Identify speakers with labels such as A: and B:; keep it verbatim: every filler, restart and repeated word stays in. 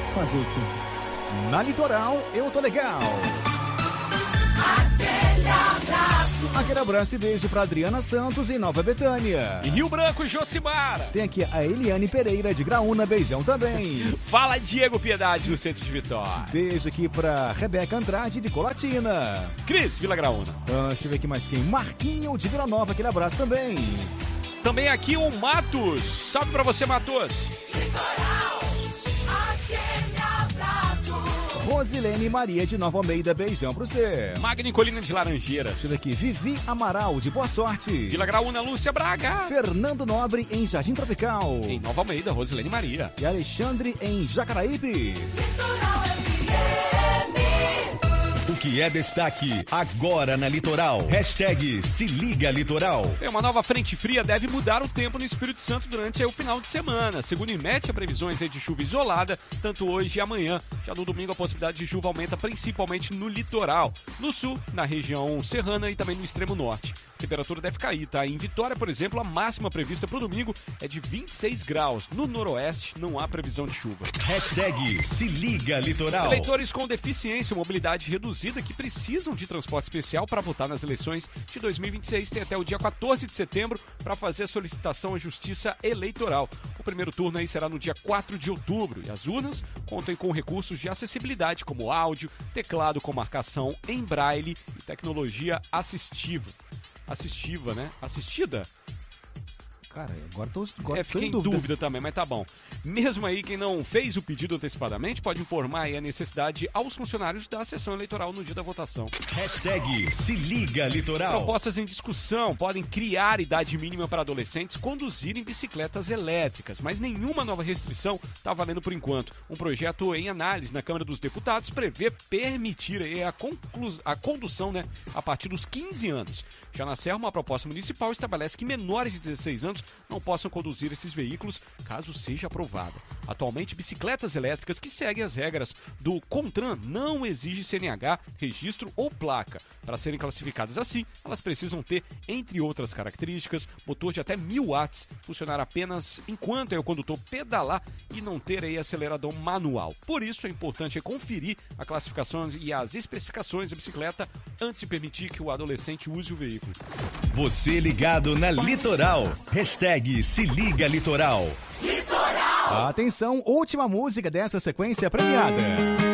A: Fazer o quê?
B: Na Litoral, eu tô legal.
C: Aquele abraço.
B: Aquele abraço e beijo pra Adriana Santos em Nova Betânia.
D: E Rio Branco, Josimara.
B: Tem aqui a Eliane Pereira de Graúna, beijão também.
D: Fala Diego Piedade no centro de Vitória.
B: Beijo aqui pra Rebeca Andrade de Colatina.
D: Cris, Vila Graúna.
B: Ah, deixa eu ver aqui mais quem. Marquinho de Vila Nova, aquele abraço também.
D: Também aqui o Matos. Salve pra você, Matos.
C: Litoral, aquele abraço.
B: Rosilene Maria de Nova Almeida, beijão pra você.
D: Magni Colina de Laranjeiras.
B: Deixa eu ver aqui. Vivi Amaral de Boa Sorte.
D: Vila Graúna, Lúcia Braga.
B: Fernando Nobre em Jardim Tropical.
D: Em Nova Almeida, Rosilene Maria.
B: E Alexandre em Jacaraípe.
C: Litoral F M.
E: O que é destaque agora na Litoral. Hashtag Se Liga Litoral.
D: Tem uma nova frente fria deve mudar o tempo no Espírito Santo durante o final de semana. Segundo o IMET, a previsões é de chuva isolada, tanto hoje e amanhã. Já no domingo, a possibilidade de chuva aumenta principalmente no litoral, no sul, na região serrana e também no extremo norte. A temperatura deve cair, tá? Em Vitória, por exemplo, a máxima prevista para o domingo é de vinte e seis graus. No noroeste, não há previsão de chuva.
E: Hashtag Se Liga Litoral.
D: Eleitores com deficiência ou mobilidade reduzida que precisam de transporte especial para votar nas eleições de dois mil e vinte e seis têm até o dia quatorze de setembro para fazer a solicitação à Justiça Eleitoral. O primeiro turno aí será no dia quatro de outubro e as urnas contem com recursos de acessibilidade como áudio, teclado com marcação em braille e tecnologia assistiva. Assistiva, né? Assistida?
B: Cara, agora tô, agora
D: É,
B: tô
D: fiquei
B: em
D: em
B: dúvida.
D: dúvida também, mas tá bom. Mesmo aí, quem não fez o pedido antecipadamente pode informar aí a necessidade aos funcionários da sessão eleitoral no dia da votação.
E: Hashtag Se Liga Litoral.
D: Propostas em discussão podem criar idade mínima para adolescentes conduzirem bicicletas elétricas, mas nenhuma nova restrição está valendo por enquanto. Um projeto em análise na Câmara dos Deputados prevê permitir aí a, conclu... a condução, né, a partir dos quinze anos. Já na Serra, uma proposta municipal estabelece que menores de dezesseis anos não possam conduzir esses veículos caso seja aprovada. Atualmente, bicicletas elétricas que seguem as regras do CONTRAN não exigem C N H, registro ou placa. Para serem classificadas assim, elas precisam ter, entre outras características, motor de até mil watts, funcionar apenas enquanto é o condutor pedalar e não ter aí acelerador manual. Por isso, é importante conferir a classificação e as especificações da bicicleta antes de permitir que o adolescente use o veículo.
E: Você ligado na Litoral. Hashtag Se Liga Litoral.
C: Litoral.
B: Atenção, última música dessa sequência premiada.